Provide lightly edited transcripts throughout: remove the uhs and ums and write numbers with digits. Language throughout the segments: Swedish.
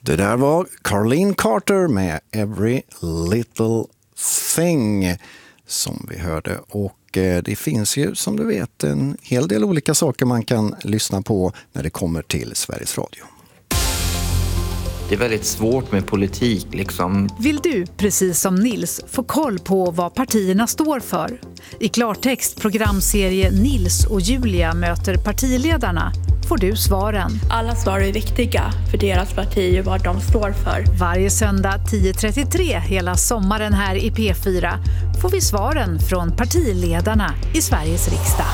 Det där var Carlene Carter med Every Little Thing som vi hörde. Och det finns ju som du vet en hel del olika saker man kan lyssna på när det kommer till Sveriges Radio. Det är väldigt svårt med politik liksom. Vill du, precis som Nils, få koll på vad partierna står för? I klartext programserie Nils och Julia möter partiledarna får du svaren. Alla svar är viktiga för deras parti och vad de står för. Varje söndag 10.33 hela sommaren här i P4 får vi svaren från partiledarna i Sveriges riksdag.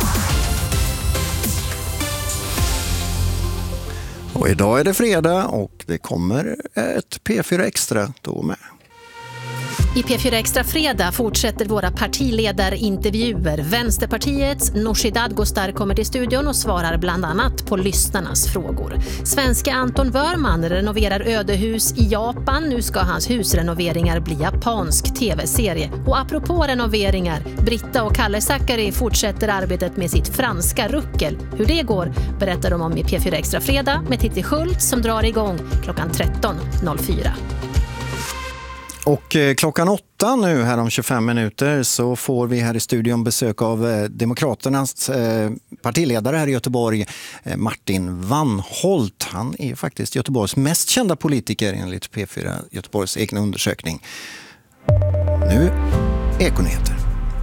Och idag är det fredag och det kommer ett P4 Extra då med. I P4 Extra fredag fortsätter våra partiledarintervjuer. Vänsterpartiets Nooshi Dadgostar kommer till studion och svarar bland annat på lyssnarnas frågor. Svenska Anton Wörman renoverar ödehus i Japan. Nu ska hans husrenoveringar bli japansk tv-serie. Och apropå renoveringar, Britta och Kalle Zackari fortsätter arbetet med sitt franska ruckel. Hur det går berättar de om i P4 Extra fredag med Titti Schultz som drar igång klockan 13.04. Och klockan 8 nu här om 25 minuter så får vi här i studion besök av Demokraternas partiledare här i Göteborg, Martin Wannholt. Han är faktiskt Göteborgs mest kända politiker enligt P4 Göteborgs egen undersökning. Nu Ekonyheter.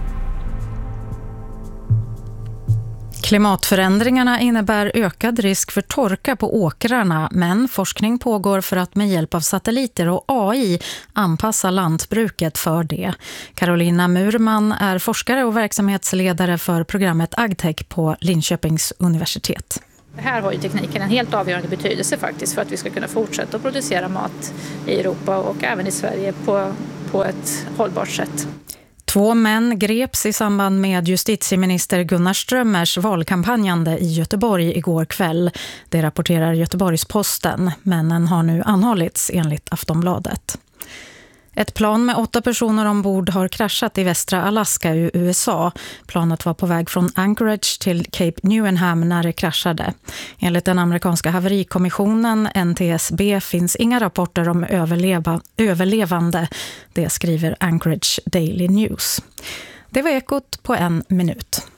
Klimatförändringarna innebär ökad risk för torka på åkrarna, men forskning pågår för att med hjälp av satelliter och AI anpassa lantbruket för det. Carolina Murman är forskare och verksamhetsledare för programmet AgTech på Linköpings universitet. Här har ju tekniken en helt avgörande betydelse faktiskt för att vi ska kunna fortsätta att producera mat i Europa och även i Sverige på ett hållbart sätt. 2 män greps i samband med justitieminister Gunnar Strömmers valkampanjande i Göteborg igår kväll. Det rapporterar Göteborgs-Posten. Männen har nu anhållits enligt Aftonbladet. Ett plan med 8 personer ombord har kraschat i västra Alaska i USA. Planet var på väg från Anchorage till Cape Newenham när det kraschade. Enligt den amerikanska haverikommissionen NTSB finns inga rapporter om överlevande. Det skriver Anchorage Daily News. Det var Ekot på 1 minut.